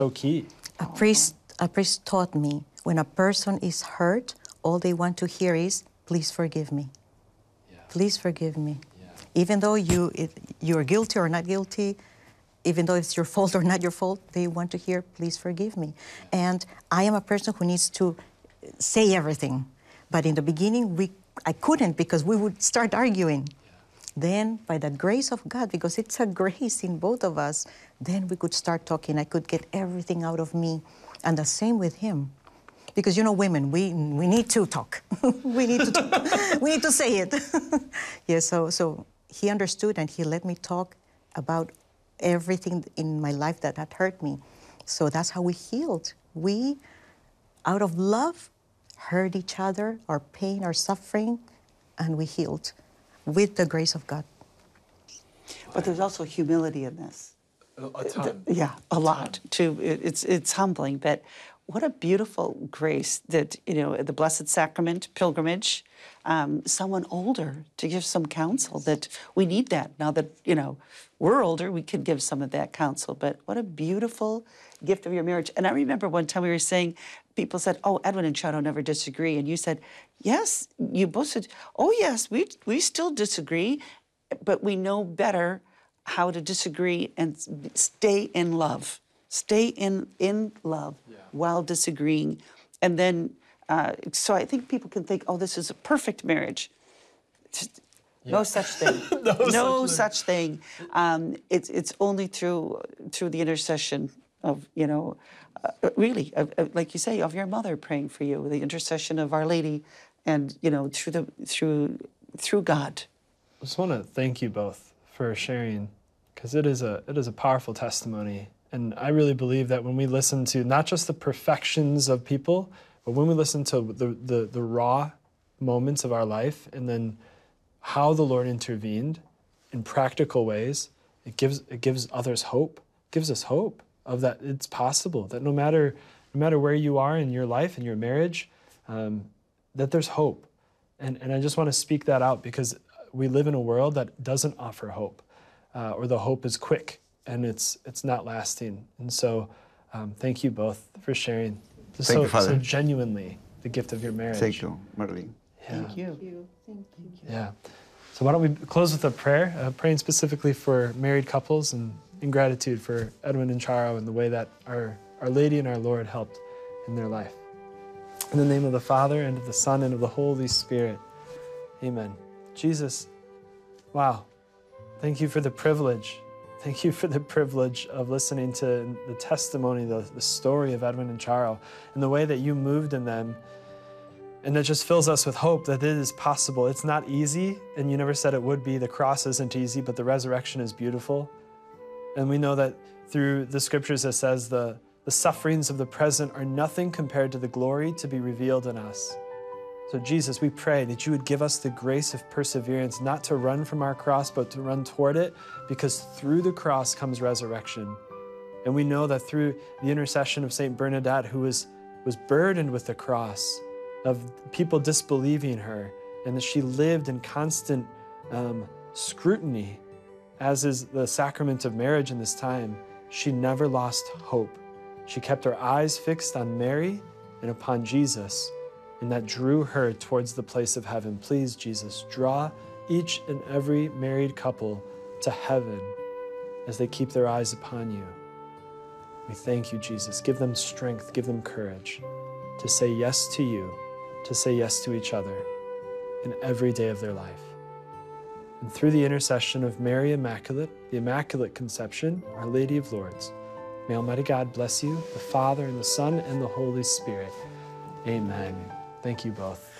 So key. A priest taught me, when a person is hurt, all they want to hear is, please forgive me. Yeah. Please forgive me. Yeah. Even though you're guilty or not guilty, even though it's your fault or not your fault, they want to hear, please forgive me. Yeah. And I am a person who needs to say everything. But in the beginning, I couldn't, because we would start arguing. Yeah. Then, by the grace of God, because it's a grace in both of us, then we could start talking. I could get everything out of me. And the same with him. Because, you know, women, we need to talk. We need to talk. We need to say it. Yeah, so he understood, and he let me talk about everything in my life that had hurt me. So that's how we healed. We, out of love, heard each other, our pain, our suffering, and we healed with the grace of God. But there's also humility in this. A ton. Yeah, a lot, too. It's humbling, but what a beautiful grace that, you know, the Blessed Sacrament pilgrimage, someone older to give some counsel, that we need that. Now that, you know, we're older, we can give some of that counsel, but what a beautiful gift of your marriage. And I remember one time we were saying, people said, oh, Edwin and Shadow never disagree. And you said, yes, you both said, oh, yes, we still disagree, but we know better how to disagree and stay in love. Stay in love while disagreeing. And then, so I think people can think, oh, this is a perfect marriage. No such thing. no such thing. It's only through the intercession of, you know, really, like you say, of your mother praying for you, the intercession of Our Lady, and, you know, through God. I just want to thank you both for sharing, because it is a powerful testimony. And I really believe that when we listen to not just the perfections of people, but when we listen to the raw moments of our life, and then how the Lord intervened in practical ways, it gives others hope. It gives us hope of that it's possible, that no matter where you are in your life, in your marriage, that there's hope. And I just want to speak that out, because we live in a world that doesn't offer hope, or the hope is quick and it's not lasting. And so thank you both for sharing so genuinely the gift of your marriage. Thank you, Marlene. Yeah. Thank you. Yeah. So why don't we close with a prayer, praying specifically for married couples and in gratitude for Edwin and Charo and the way that our Lady and our Lord helped in their life. In the name of the Father, and of the Son, and of the Holy Spirit. Amen. Jesus, wow. Thank you for the privilege. Thank you for the privilege of listening to the testimony, the story of Edwin and Charo, and the way that you moved in them. And it just fills us with hope that it is possible. It's not easy, and you never said it would be. The cross isn't easy, but the resurrection is beautiful. And we know that through the scriptures it says the sufferings of the present are nothing compared to the glory to be revealed in us. So Jesus, we pray that you would give us the grace of perseverance, not to run from our cross, but to run toward it, because through the cross comes resurrection. And we know that through the intercession of Saint Bernadette, who was burdened with the cross, of people disbelieving her, and that she lived in constant scrutiny, as is the sacrament of marriage in this time, she never lost hope. She kept her eyes fixed on Mary and upon Jesus, and that drew her towards the place of heaven. Please, Jesus, draw each and every married couple to heaven as they keep their eyes upon you. We thank you, Jesus. Give them strength, give them courage to say yes to you, to say yes to each other in every day of their life. And through the intercession of Mary Immaculate, the Immaculate Conception, Our Lady of Lourdes, may Almighty God bless you, the Father and the Son and the Holy Spirit. Amen. Thank you both.